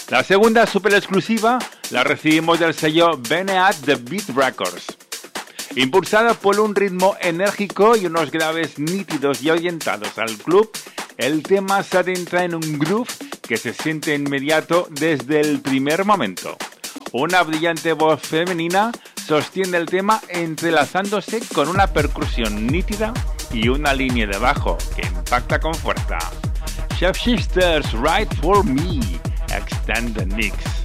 La segunda super exclusiva la recibimos del sello Beneat The Beat Records. Impulsada por un ritmo enérgico y unos graves nítidos y orientados al club, el tema se adentra en un groove que se siente inmediato desde el primer momento. Una brillante voz femenina sostiene el tema entrelazándose con una percusión nítida y una línea de bajo que impacta con fuerza. Chef Shifters, Right For Me, Extended Mix.